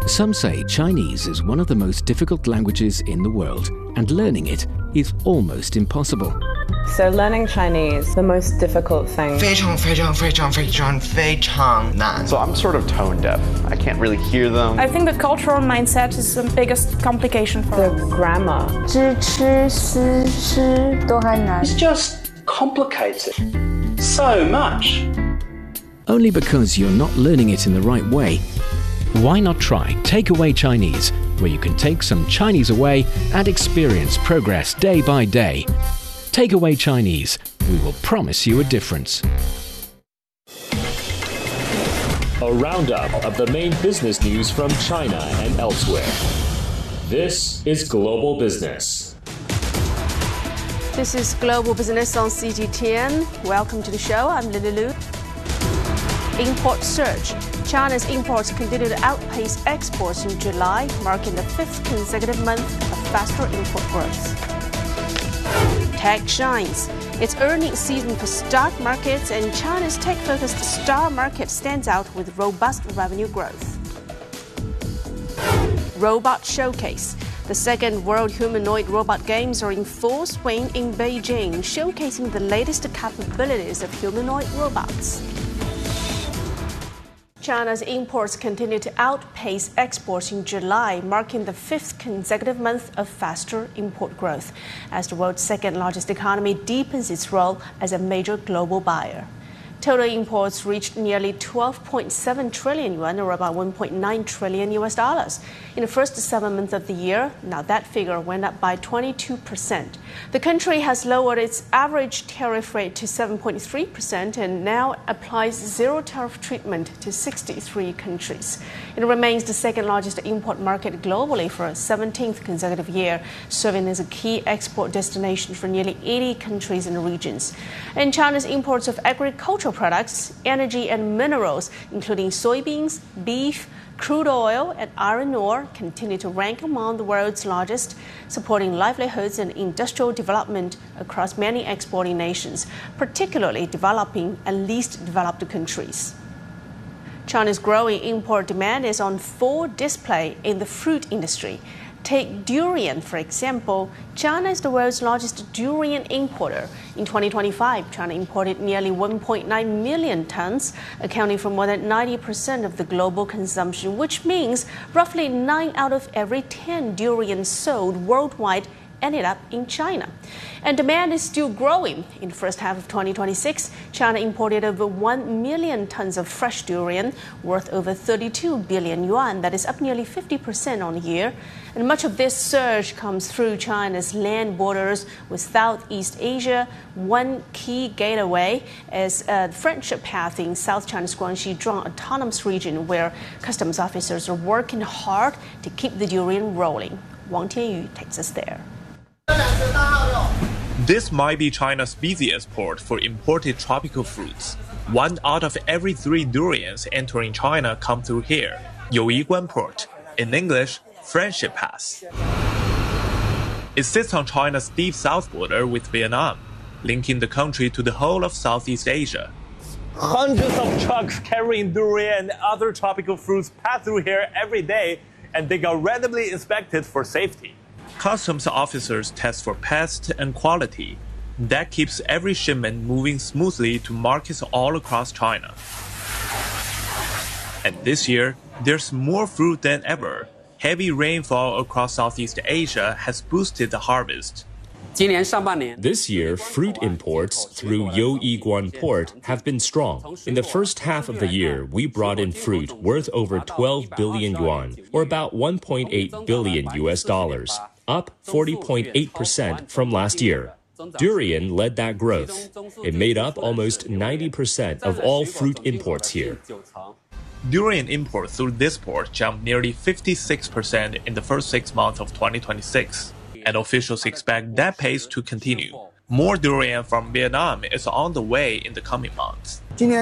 Some say Chinese is one of the most difficult languages in the world, and learning it is almost impossible. So learning Chinese, the most difficult thing. 非常非常非常非常非常难. So I'm sort of tone deaf. I can't really hear them. I think the cultural mindset is the biggest complication for The grammar. 知吃思吃都还难. It's just complicated so much. Only because you're not learning it in the right way. Why not try Takeaway Chinese, where you can take some Chinese away and experience progress day by day. Takeaway Chinese, we will promise you a difference. A roundup of the main business news from China and elsewhere. This is Global Business. This is Global Business on CGTN. Welcome to the show. I'm Lily Lu. Import surge. China's imports continue to outpace exports in July, marking the fifth consecutive month of faster import growth. Tech shines. It's earnings season for stock markets, and China's tech-focused stock market stands out with robust revenue growth. Robot Showcase. The second World Humanoid Robot Games are in full swing in Beijing, showcasing the latest capabilities of humanoid robots. China's imports continue to outpace exports in July, marking the fifth consecutive month of faster import growth, as the world's second-largest economy deepens its role as a major global buyer. Total imports reached nearly 12.7 trillion yuan, or about $1.9 trillion in the first 7 months of the year. Now that figure went up by 22%. The country has lowered its average tariff rate to 7.3% and now applies zero tariff treatment to 63 countries. It remains the second-largest import market globally for a 17th consecutive year, serving as a key export destination for nearly 80 countries and regions. And China's imports of agricultural products, energy and minerals, including soybeans, beef, crude oil, and iron ore, continue to rank among the world's largest, supporting livelihoods and industrial development across many exporting nations, particularly developing and least developed countries. China's growing import demand is on full display in the fruit industry. Take durian, for example. China is the world's largest durian importer. In 2025, China imported nearly 1.9 million tons, accounting for more than 90% of the global consumption, which means roughly 9 out of every 10 durians sold worldwide ended up in China. And demand is still growing. In the first half of 2026, China imported over 1 million tons of fresh durian, worth over 32 billion yuan. That is up nearly 50% on year. And much of this surge comes through China's land borders with Southeast Asia. One key gateway is the friendship path in South China's Guangxi Zhuang Autonomous Region, where customs officers are working hard to keep the durian rolling. Wang Tianyu takes us there. This might be China's busiest port for imported tropical fruits. 1 out of every 3 durians entering China come through here, Youiguan Port, in English, Friendship Pass. It sits on China's deep south border with Vietnam, linking the country to the whole of Southeast Asia. Hundreds of trucks carrying durian and other tropical fruits pass through here every day, and they are randomly inspected for safety. Customs officers test for pests and quality. That keeps every shipment moving smoothly to markets all across China. And this year, there's more fruit than ever. Heavy rainfall across Southeast Asia has boosted the harvest. This year, fruit imports through Youiguan Port have been strong. In the first half of the year, we brought in fruit worth over 12 billion yuan, or about $1.8 billion, up 40.8% from last year. Durian led that growth. It made up almost 90% of all fruit imports here. Durian imports through this port jumped nearly 56% in the first 6 months of 2026, and officials expect that pace to continue. More durian from Vietnam is on the way in the coming months.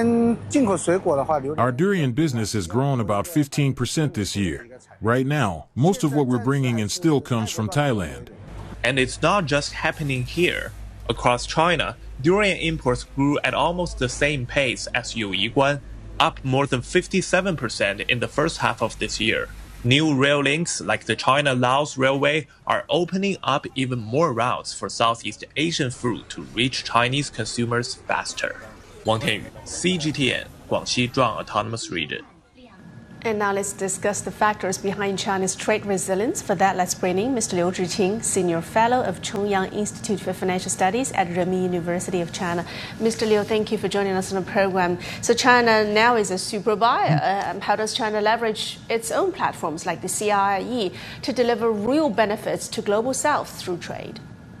Our durian business has grown about 15% this year. Right now, most of what we're bringing in still comes from Thailand. And it's not just happening here. Across China, durian imports grew at almost the same pace as Youiguan, up more than 57% in the first half of this year. New rail links like the China-Laos Railway are opening up even more routes for Southeast Asian fruit to reach Chinese consumers faster. Wang Tianyu, CGTN, Guangxi Zhuang Autonomous Region. And now let's discuss the factors behind China's trade resilience. For that, let's bring in Mr. Liu Zhiqing, Senior Fellow of Chongyang Institute for Financial Studies at Renmin University of China. Mr. Liu, thank you for joining us on the program. So China now is a super buyer. How does China leverage its own platforms like the CIIE to deliver real benefits to Global South through trade?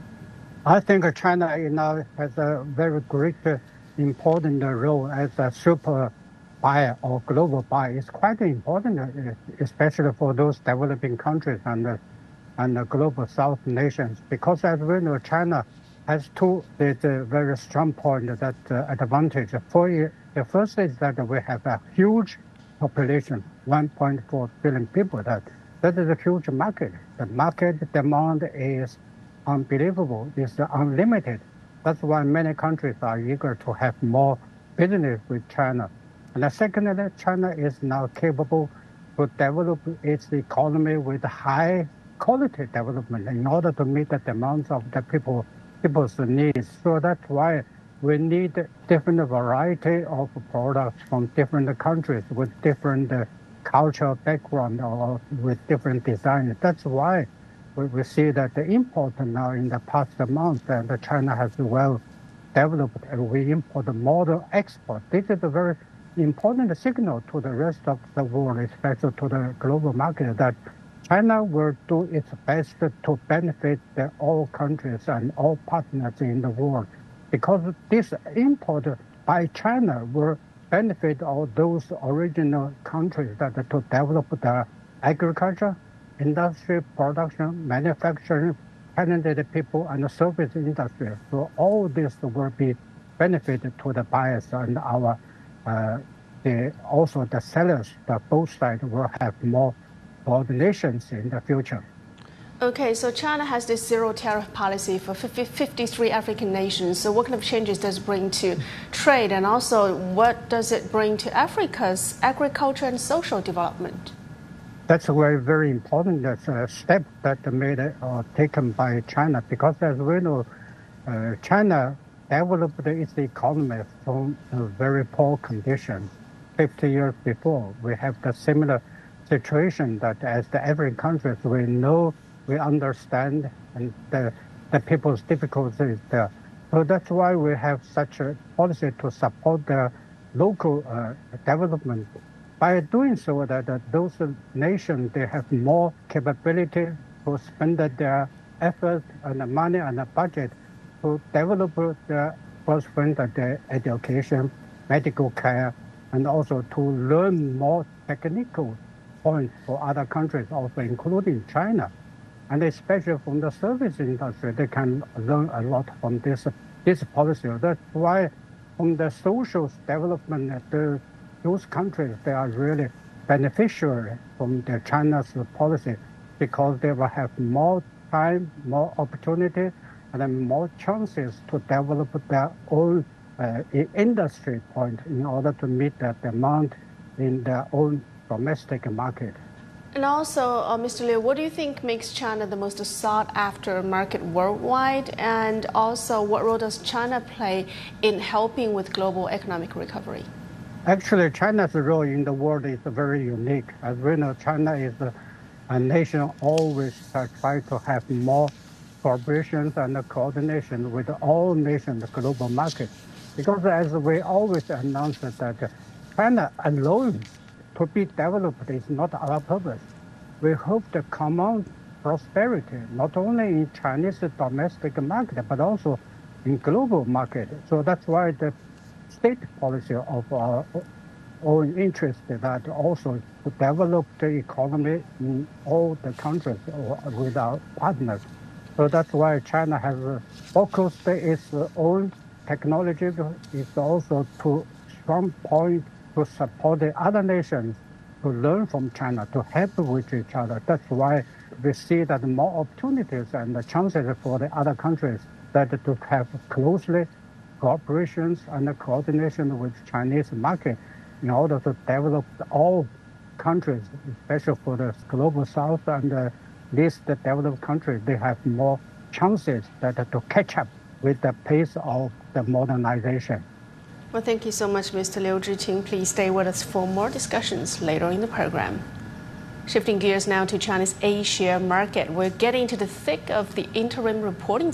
I think China now has a very great, important role as a super buyer or global buyer. It's quite important, especially for those developing countries and the global South nations, because as we know, China has two very strong points that advantage. The first is that we have a huge population, 1.4 billion people. That is a huge market. The market demand is unbelievable. It's unlimited. That's why many countries are eager to have more business with China. And secondly, China is now capable to develop its economy with high quality development in order to meet the demands of the people's needs. So that's why we need different variety of products from different countries with different cultural background or with different designs. That's why we see that the import now in the past month and China has well developed, and we import more than export. This is a very important signal to the rest of the world, especially to the global market, that China will do its best to benefit all countries and all partners in the world, because this import by China will benefit all those original countries that to develop the agriculture, industry, production, manufacturing, talented people, and the service industry. So all this will be benefited to the buyers and our also the sellers. Both sides will have more coordinations in the future. Okay, so China has this zero tariff policy for 53 African nations. So what kind of changes does it bring to trade, and also what does it bring to Africa's agriculture and social development? That's a very, very important step that taken by China, because as we know, China developed its economy from a very poor condition. 50 years before, we have the similar situation that as the African countries, we know, we understand, and the people's difficulties there. So that's why we have such a policy to support the local development. By doing so, that those nations, they have more capability to spend their effort and money and the budget to develop their education, medical care, and also to learn more technical points for other countries, also including China. And especially from the service industry, they can learn a lot from this policy. That's why from the social development, those countries, they are really beneficiary from the China's policy, because they will have more time, more opportunity, and then more chances to develop their own industry point in order to meet the demand in their own domestic market. And also, Mr. Liu, what do you think makes China the most sought-after market worldwide? And also, what role does China play in helping with global economic recovery? Actually, China's role in the world is very unique. As we know, China is a nation always try to have more cooperations and coordination with all nations, the global market. Because as we always announce that China alone to be developed is not our purpose. We hope the common prosperity, not only in Chinese domestic market, but also in global market. So that's why the state policy of our own interest that also to develop the economy in all the countries with our partners. So that's why China has focused its own technology. It's also to strong point to support the other nations to learn from China, to help with each other. That's why we see that more opportunities and the chances for the other countries that to have closely cooperations and coordination with Chinese market in order to develop all countries, especially for the global south and these developed countries, they have more chances to catch up with the pace of the modernization. Well, thank you so much, Mr. Liu Zhiqing. Please stay with us for more discussions later in the program. Shifting gears now to China's A-share market, we're getting into the thick of the interim reporting